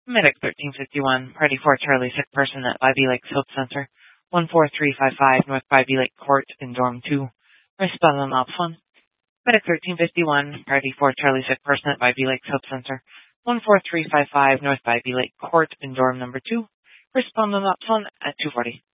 Medic 1351, Party 4 Charlie, sick person at Ivy Lakes Health Center, 14355 North Ivy Lake Court in Dorm 2. Respondent option. Medic 1351, Party 4 Charlie, sick person at Ivy Lakes Health Center, 14355 North Ivy Lake Court in Dorm number 2. Respondent option at 2:40.